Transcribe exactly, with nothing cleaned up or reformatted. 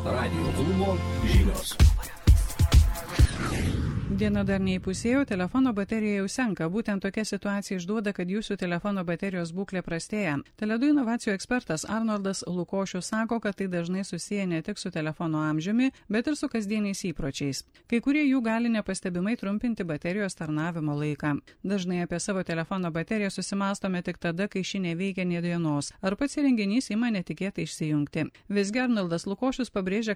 Radio klubo žinios. Diena dar neįpusėjo, telefono baterija jau senka. Būtent tokia situacija išduoda, kad jūsų telefono baterijos būklė prastėja. Teledu inovacijų ekspertas Arnoldas Lukošius sako, kad tai dažnai susiję ne tik su telefono amžiumi, bet ir su kasdieniais įpročiais. Kai kurie jų gali nepastebimai trumpinti baterijos tarnavimo laiką. Dažnai apie savo telefono bateriją susimastome tik tada, kai ši neveikia nė dienos, ar pats įrenginys ima netikėtai išsijungti. Visgi Arnoldas Lukošius pabrėžia,